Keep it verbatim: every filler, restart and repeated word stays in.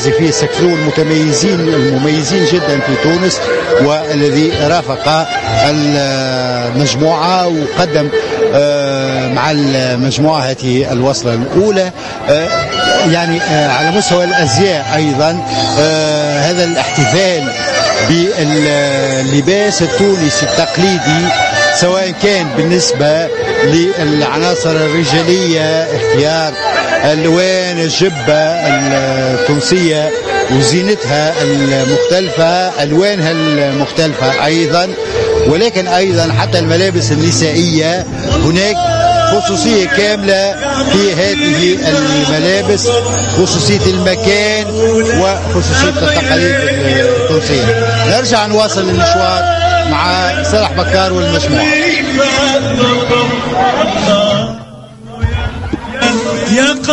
فيه السكترو المتميزين المميزين جدا في تونس، والذي رافق المجموعة وقدم مع المجموعة هذه الوصلة الأولى. يعني على مستوى الأزياء أيضا هذا الاحتفال باللباس التونسي التقليدي، سواء كان بالنسبة للعناصر الرجالية اختيار ألوان الجبة التونسية وزينتها المختلفة، ألوانها المختلفة أيضا، ولكن أيضا حتى الملابس النسائية هناك خصوصية كاملة في هذه الملابس، خصوصية المكان وخصوصية التقاليد التونسية. نرجع نواصل المشوار مع صالح بكار والمجموعة.